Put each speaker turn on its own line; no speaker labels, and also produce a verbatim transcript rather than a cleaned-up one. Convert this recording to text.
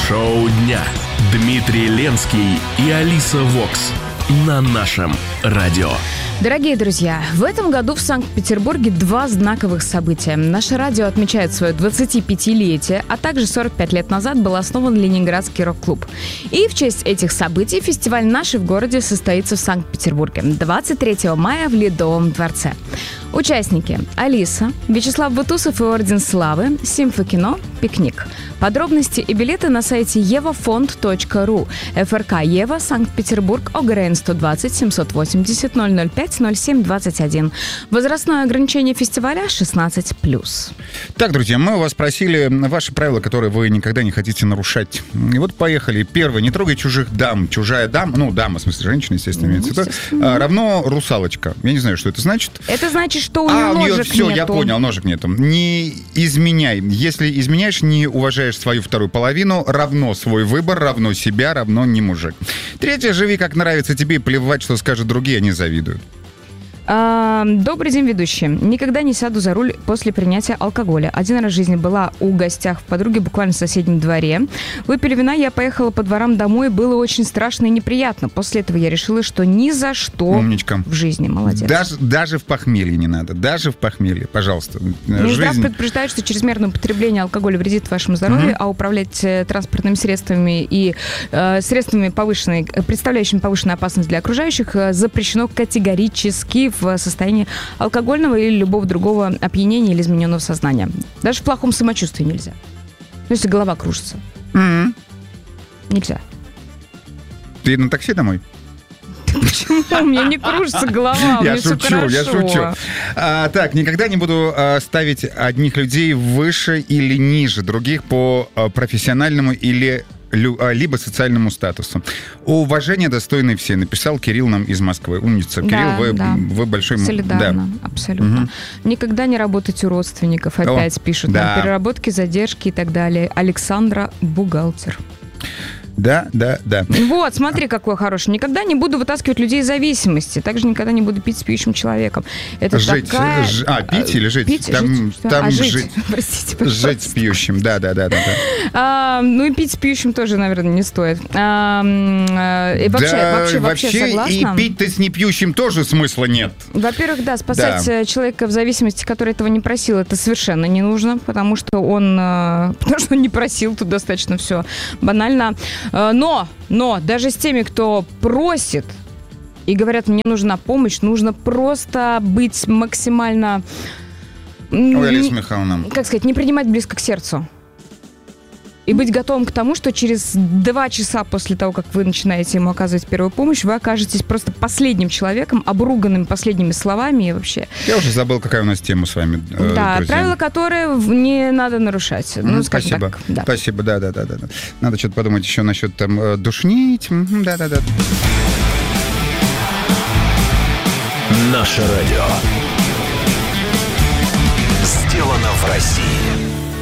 Шоу дня. Дмитрий Ленский и Алиса Вокс на нашем радио.
Дорогие друзья, в этом году в Санкт-Петербурге два знаковых события. Наше радио отмечает свое двадцатипятилетие, а также сорок пять лет назад был основан Ленинградский рок-клуб. И в честь этих событий фестиваль «Наши» в городе состоится в Санкт-Петербурге двадцать третьего мая в Ледовом дворце. Участники: Алиса, Вячеслав Бутусов и Орден Славы, Симфокино, Пикник. Подробности и билеты на сайте евафонд точка ру. ФРК Ева, Санкт-Петербург, ОГРН сто двадцать семьсот восемьдесят ноль ноль пять ноль семь двадцать один. Возрастное ограничение фестиваля шестнадцать плюс.
Так, друзья, мы у вас просили ваши правила, которые вы никогда не хотите нарушать. И вот поехали. Первое: не трогай чужих дам. Чужая дама, ну, дама, в смысле, женщина, естественно,
Ну,
имеется в виду,
естественно.
а, равно русалочка. Я не знаю, что это значит.
Это значит, что у нее
А, у нее
ножек
все,
нету.
я понял, ножек нету. Не изменяй. Если изменяешь, не уважаешь свою вторую половину, равно свой выбор, равно себя, равно не мужик. Третье: живи как нравится тебе, и плевать, что скажут другие, они завидуют.
А, Добрый день, ведущие. Никогда не сяду за руль после принятия алкоголя. Один раз в жизни была у гостях в подруге буквально в соседнем дворе. Выпили вина, я поехала по дворам домой. Было очень страшно и неприятно. После этого я решила, что ни за что
Умничка.
в жизни. Молодец.
Даже, даже в похмелье не надо. Даже в похмелье, пожалуйста.
Минздрав
Жизнь...
предупреждает, что чрезмерное употребление алкоголя вредит вашему здоровью,
Мгм.
а управлять э, транспортными средствами и э, средствами, повышенной, э, представляющими повышенную опасность для окружающих, э, запрещено категорически в состоянии алкогольного или любого другого опьянения или измененного сознания. Даже в плохом самочувствии нельзя. Ну, если голова кружится.
М-м.
Нельзя.
Ты на такси домой?
Почему? У меня не кружится голова, у
Я
меня все
шучу, я
хорошо.
шучу. А, так, никогда не буду а, ставить одних людей выше или ниже других по а, профессиональному или лю- а, либо социальному статусу. Уважение достойны все, написал Кирилл нам из Москвы. Умница.
Да,
Кирилл, вы,
да.
вы большой... м-
Солидарно,
да.
абсолютно.
Мгм.
Никогда не работать у родственников, опять
О,
пишут
да.
нам. Переработки, задержки и так далее. Александра, бухгалтер.
Да, да, да.
Вот, смотри, какой хороший. Никогда не буду вытаскивать людей из зависимости. Также никогда не буду пить с пьющим человеком. Это
Жить.
такая...
Ж- А, пить или жить?
Пить,
Там-
жить, что?
там
а, жить.
жить.
Простите, пожалуйста.
Жить с пьющим, да, да, да, да. да.
А, ну и пить с пьющим тоже, наверное, не стоит. А, м, а, и вообще,
Да,
вообще, вообще, согласна?
и пить-то с непьющим тоже смысла нет.
Во-первых, да, спасать
Да.
э, человека в зависимости, который этого не просил, это совершенно не нужно, потому что он, э, потому что он не просил, тут достаточно все банально. Э, Но, но даже с теми, кто просит и говорят, мне нужна помощь, нужно просто быть максимально, м,
Ой, Алиса
не-
Михайловна.
как сказать, не принимать близко к сердцу. И быть готовым к тому, что через два часа после того, как вы начинаете ему оказывать первую помощь, вы окажетесь просто последним человеком, обруганным последними словами и вообще.
Я уже забыл, какая у нас тема с вами, э,
Да,
друзья.
правила, которые в- не надо нарушать.
Мгм,
Ну, скажем
спасибо.
так. Да.
Спасибо, да, да, да, да. да. Надо что-то подумать еще насчет там э, душнить. Мгм, да, да, да.
Наше радио. Сделано в России.